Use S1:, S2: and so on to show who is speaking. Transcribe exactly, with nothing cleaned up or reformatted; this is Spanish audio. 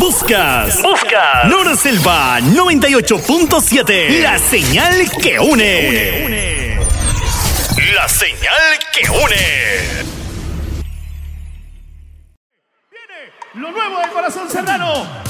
S1: Buscas, buscas Nor Selva noventa y ocho punto siete. La señal que une. La señal que une.
S2: Viene lo nuevo del Corazón Serrano.